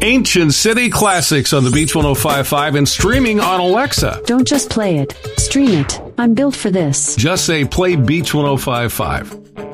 Ancient City Classics on the Beach 105.5 and streaming on Alexa. Don't just play it. Stream it. I'm built for this. Just say play Beach 105.5.